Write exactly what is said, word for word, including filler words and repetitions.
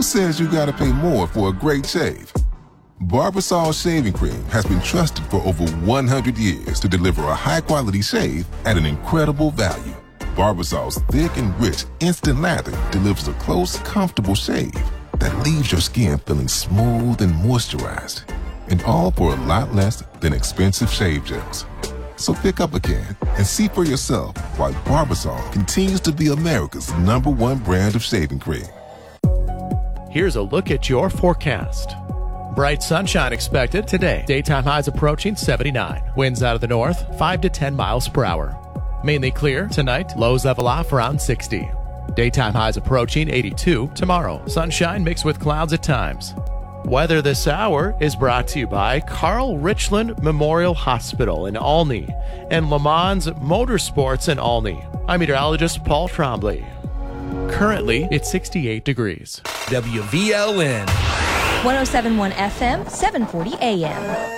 says you gotta pay more for a great shave? Barbasol Shaving Cream has been trusted for over one hundred years to deliver a high-quality shave at an incredible value. Barbasol's thick and rich instant lather delivers a close, comfortable shave that leaves your skin feeling smooth and moisturized, and all for a lot less than expensive shave gels. So pick up a can and see for yourself why Barbasol continues to be America's number one brand of shaving cream. Here's a look at your forecast. Bright sunshine expected today. Daytime highs approaching seventy-nine. Winds out of the north, five to ten miles per hour. Mainly clear tonight. Lows level off around sixty. Daytime highs approaching eighty-two tomorrow. Sunshine mixed with clouds at times. Weather this hour is brought to you by Carl Richland Memorial Hospital in Olney and Le Mans Motorsports in Olney. I'm meteorologist Paul Trombley. Currently, it's sixty-eight degrees. W V L N one oh seven point one F M, seven forty A M.